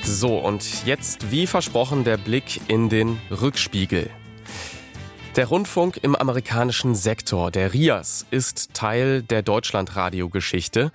So, und jetzt, wie versprochen, der Blick in den Rückspiegel. Der Rundfunk im amerikanischen Sektor, der RIAS, ist Teil der Deutschlandradiogeschichte.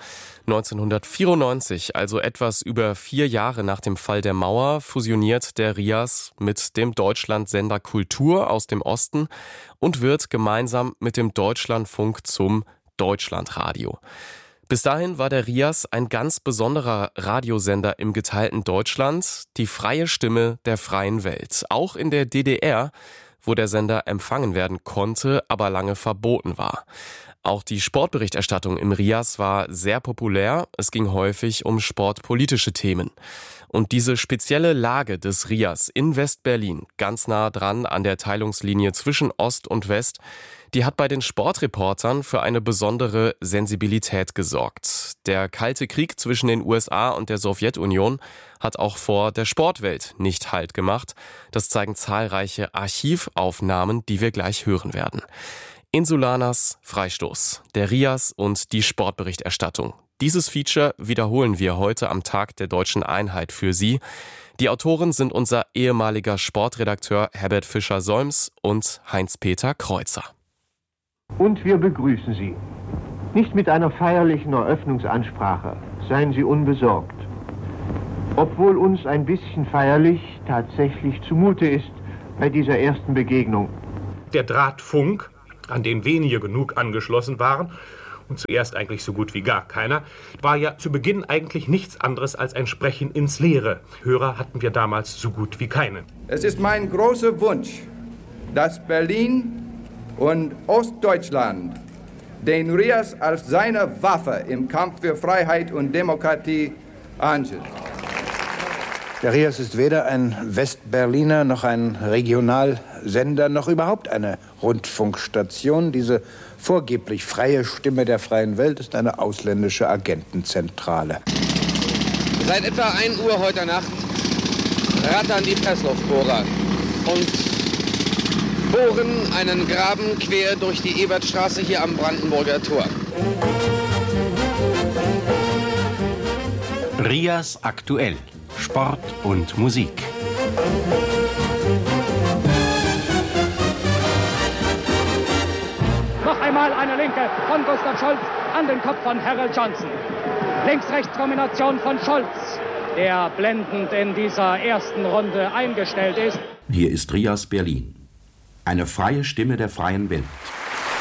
1994, also etwas über 4 Jahre nach dem Fall der Mauer, fusioniert der RIAS mit dem Deutschlandsender Kultur aus dem Osten und wird gemeinsam mit dem Deutschlandfunk zum Deutschlandradio. Bis dahin war der RIAS ein ganz besonderer Radiosender im geteilten Deutschland, die freie Stimme der freien Welt. Auch in der DDR, wo der Sender empfangen werden konnte, aber lange verboten war. Auch die Sportberichterstattung im RIAS war sehr populär. Es ging häufig um sportpolitische Themen. Und diese spezielle Lage des RIAS in West-Berlin, ganz nah dran an der Teilungslinie zwischen Ost und West, die hat bei den Sportreportern für eine besondere Sensibilität gesorgt. Der Kalte Krieg zwischen den USA und der Sowjetunion hat auch vor der Sportwelt nicht Halt gemacht. Das zeigen zahlreiche Archivaufnahmen, die wir gleich hören werden. Insulanas Freistoß, der RIAS und die Sportberichterstattung. Dieses Feature wiederholen wir heute am Tag der Deutschen Einheit für Sie. Die Autoren sind unser ehemaliger Sportredakteur Herbert Fischer-Solms und Heinz-Peter Kreuzer. Und wir begrüßen Sie. Nicht mit einer feierlichen Eröffnungsansprache, seien Sie unbesorgt. Obwohl uns ein bisschen feierlich tatsächlich zumute ist bei dieser ersten Begegnung. Der Drahtfunk, an den wenige genug angeschlossen waren, und zuerst eigentlich so gut wie gar keiner, war ja zu Beginn eigentlich nichts anderes als ein Sprechen ins Leere. Hörer hatten wir damals so gut wie keine. Es ist mein großer Wunsch, dass Berlin und Ostdeutschland den RIAS als seine Waffe im Kampf für Freiheit und Demokratie anschließt. Der RIAS ist weder ein Westberliner noch ein Regionalsender noch überhaupt eine Rundfunkstation. Diese vorgeblich freie Stimme der freien Welt ist eine ausländische Agentenzentrale. Seit etwa 1 Uhr heute Nacht rattern die Pressluftbohrer und bohren einen Graben quer durch die Ebertstraße hier am Brandenburger Tor. RIAS aktuell. Sport und Musik. Noch einmal eine Linke von Gustav Scholz an den Kopf von Harold Johnson. Links-Rechts-Kombination von Scholz, der blendend in dieser ersten Runde eingestellt ist. Hier ist RIAS Berlin. Eine freie Stimme der freien Welt.